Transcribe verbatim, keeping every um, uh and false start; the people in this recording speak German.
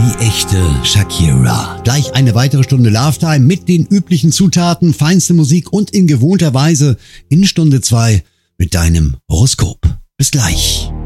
die echte Shakira. Gleich eine weitere Stunde Love-Time mit den üblichen Zutaten, feinste Musik und in gewohnter Weise in Stunde zwei mit deinem Horoskop. Bis gleich.